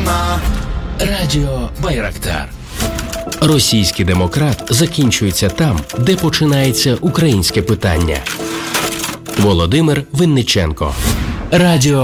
Україна. Радіо Байрактар. Російський демократ закінчується там, де починається українське питання. Володимир Винниченко. Радіо